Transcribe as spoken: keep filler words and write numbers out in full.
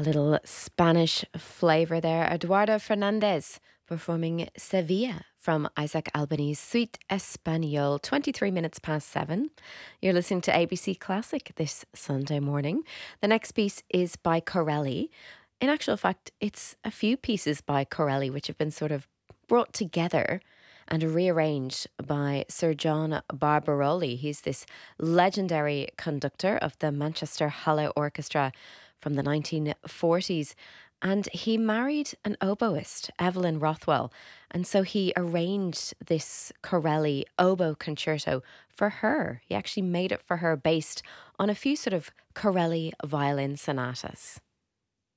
little Spanish flavour there. Eduardo Fernandez performing Sevilla from Isaac Albany's Suite Espanol, twenty-three minutes past seven. You're listening to A B C Classic this Sunday morning. The next piece is by Corelli. In actual fact, it's a few pieces by Corelli which have been sort of brought together and rearranged by Sir John Barbaroli. He's this legendary conductor of the Manchester Hallow Orchestra from the nineteen forties. And he married an oboist, Evelyn Rothwell. And so he arranged this Corelli oboe concerto for her. He actually made it for her based on a few sort of Corelli violin sonatas.